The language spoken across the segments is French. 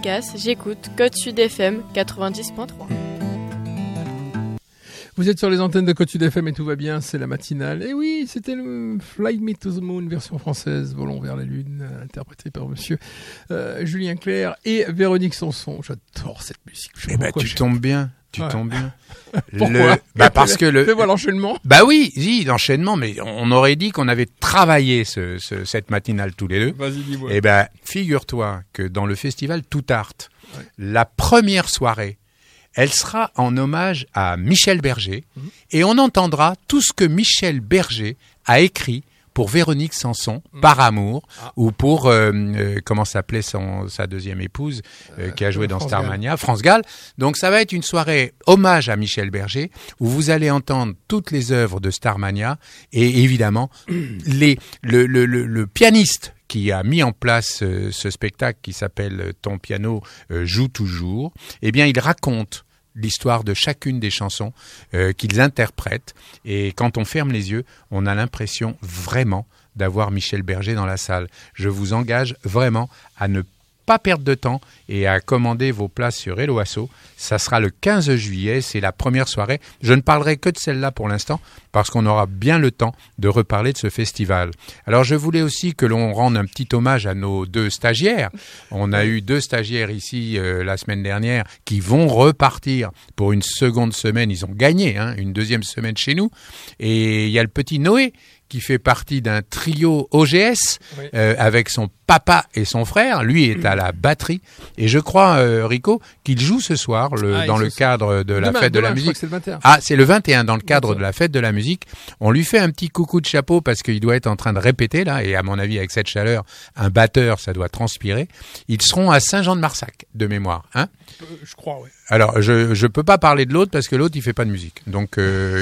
podcast, j'écoute Côte Sud FM 90.3. Vous êtes sur les antennes de Côte Sud FM et tout va bien, c'est la matinale. Et oui, c'était le Fly Me to the Moon, version française, Volons vers la Lune, interprété par monsieur Julien Clerc et Véronique Sanson. J'adore cette musique. Eh ben, tu tombes bien. Tu tombes bien. Pourquoi parce que fais-moi l'enchaînement. Bah oui, l'enchaînement, mais on aurait dit qu'on avait travaillé cette matinale tous les deux. Vas-y, dis-moi. Eh ben, figure-toi que dans le festival Tout Art, la première soirée, elle sera en hommage à Michel Berger, et on entendra tout ce que Michel Berger a écrit pour Véronique Sanson, par amour, ou pour, comment s'appelait sa deuxième épouse, qui a joué dans Starmania, France Gall. Donc ça va être une soirée hommage à Michel Berger, où vous allez entendre toutes les œuvres de Starmania, et évidemment, le pianiste qui a mis en place ce spectacle qui s'appelle « Ton piano joue toujours », eh bien, il raconte l'histoire de chacune des chansons qu'ils interprètent. Et quand on ferme les yeux, on a l'impression vraiment d'avoir Michel Berger dans la salle. Je vous engage vraiment à ne pas perdre de temps et à commander vos places sur Hello Asso. Ça sera le 15 juillet, c'est la première soirée. Je ne parlerai que de celle-là pour l'instant parce qu'on aura bien le temps de reparler de ce festival. Alors je voulais aussi que l'on rende un petit hommage à nos deux stagiaires. On a eu 2 stagiaires ici la semaine dernière qui vont repartir pour une seconde semaine. Ils ont gagné une deuxième semaine chez nous. Et il y a le petit Noé qui fait partie d'un trio OGS avec son papa et son frère. Lui est à la batterie. Et je crois, Rico, qu'il joue ce soir dans le cadre de la fête de la musique. C'est le 21. Ah, c'est le 21 dans le cadre de la fête de la musique. On lui fait un petit coucou de chapeau parce qu'il doit être en train de répéter là. Et à mon avis, avec cette chaleur, un batteur, ça doit transpirer. Ils seront à Saint-Jean-de-Marsac, de mémoire. Je crois, oui. Alors, je peux pas parler de l'autre parce que l'autre, il fait pas de musique. Donc,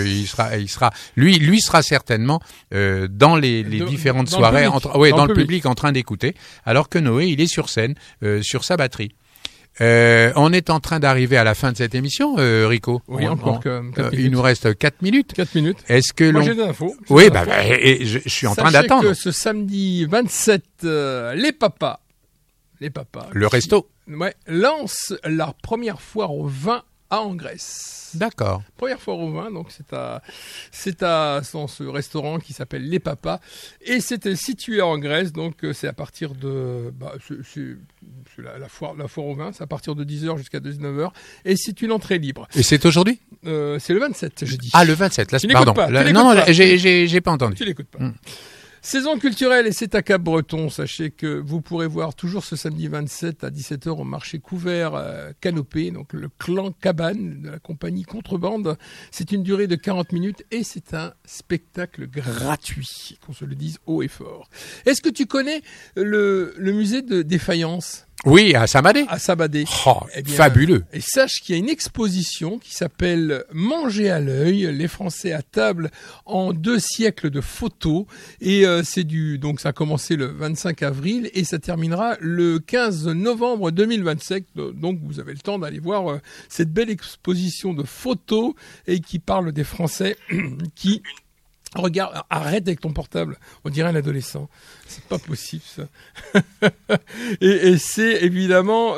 lui sera certainement dans les différentes soirées, dans le public en train d'écouter, alors que Noé, il est sur scène, sur sa batterie. On est en train d'arriver à la fin de cette émission, Rico. Oui, encore 4 minutes. Il nous reste 4 minutes. 4 minutes. Est-ce que Moi, j'ai des infos. Oui, je suis en train d'attendre. Sachez que ce samedi 27, les papas. Le resto. Lance la première foire au vin en Grèce. D'accord. Première foire au vin, donc c'est dans ce restaurant qui s'appelle Les Papas, et c'était situé en Grèce, donc c'est à partir de la foire au vin, c'est à partir de 10h jusqu'à 19h, et c'est une entrée libre. Et c'est aujourd'hui ? C'est le 27, je dis. Ah, le 27, là, pardon. Non, j'ai pas entendu. Tu l'écoutes pas. Saison culturelle, et c'est à Cap-Breton. Sachez que vous pourrez voir toujours ce samedi 27 à 17h au marché couvert Canopée, donc le clan Cabane de la compagnie Contrebande. C'est une durée de 40 minutes et c'est un spectacle gratuit, qu'on se le dise haut et fort. Est-ce que tu connais le musée des faïences ? Oui, à Saint-Madé. Oh, fabuleux. Et sache qu'il y a une exposition qui s'appelle Manger à l'œil, les Français à table en 2 siècles de photos. Et donc ça a commencé le 25 avril et ça terminera le 15 novembre 2027. Donc vous avez le temps d'aller voir cette belle exposition de photos et qui parle des Français qui... Regarde, arrête avec ton portable. On dirait un adolescent. C'est pas possible, ça. et c'est évidemment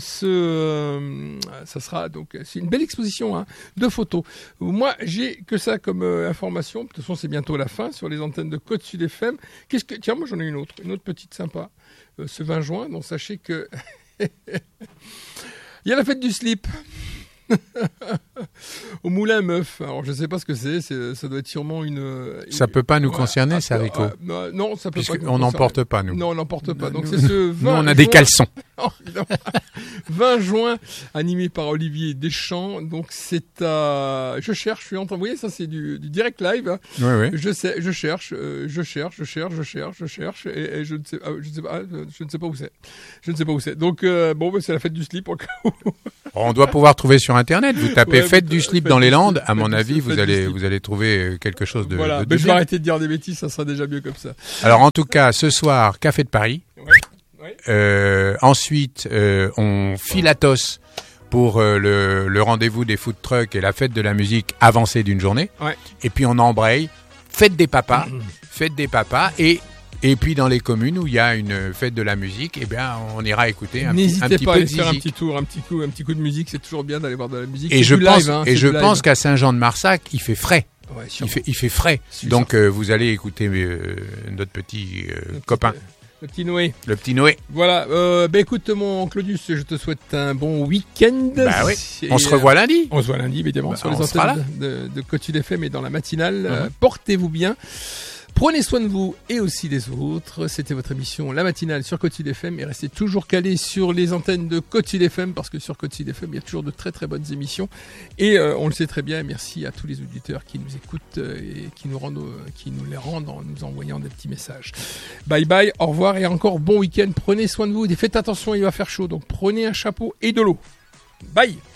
ça sera donc c'est une belle exposition de photos. Moi, j'ai que ça comme information. De toute façon, c'est bientôt la fin sur les antennes de Côte Sud FM. Tiens, moi j'en ai une autre petite sympa. Ce 20 juin, donc sachez que il y a la fête du slip. Au Moulin à Meuf. Alors je sais pas ce que c'est, ça doit être sûrement ça peut pas nous concerner, ça, Rico. Non, ça peut puisque pas. On n'en porte pas, nous. Non, on n'en porte pas. Donc c'est ce 20 nous, on a des caleçons. 20 juin, animé par Olivier Deschamps. Donc c'est à... Je suis en train... Vous voyez, ça c'est du direct live. Oui. Je cherche, et je ne sais pas où c'est. Donc c'est la fête du slip encore. On doit pouvoir trouver sur Internet. Vous tapez fête du slip dans les Landes. À mon avis, vous allez trouver quelque chose de... Voilà, mais je vais arrêter de dire des bêtises, ça sera déjà mieux comme ça. Alors en tout cas, ce soir, Café de Paris. Ensuite, on file à Tos pour le rendez-vous des food trucks et la fête de la musique avancée d'une journée. Et puis on embraye, fête des papas, et Et puis dans les communes où il y a une fête de la musique, eh bien, on ira écouter un N'hésitez petit pas à peu aller de faire un musique. petit tour, un petit coup de musique. C'est toujours bien d'aller voir de la musique. Et C'est je du pense, live, hein, et c'est je du live. pense qu'à Saint-Jean-de-Marsac, il fait frais. Ouais, Il fait frais. C'est Donc ça. vous allez écouter notre petit copain, Le petit Noé. le petit Noé. Voilà. Écoute, mon Claudius, je te souhaite un bon week-end. Bah oui. Et, On se revoit lundi. On se voit lundi, évidemment, Bah, sur les on sera antennes de Côte-Sud FM et dans la matinale. Mhm. Portez-vous bien. Prenez soin de vous et aussi des autres. C'était votre émission La Matinale sur Côte-Sud FM et restez toujours calés sur les antennes de Côte-Sud FM parce que sur Côte-Sud FM, il y a toujours de très très bonnes émissions et on le sait très bien. Merci à tous les auditeurs qui nous écoutent et qui nous les rendent en nous envoyant des petits messages. Bye bye, au revoir et encore bon week-end. Prenez soin de vous et faites attention, il va faire chaud, donc prenez un chapeau et de l'eau. Bye.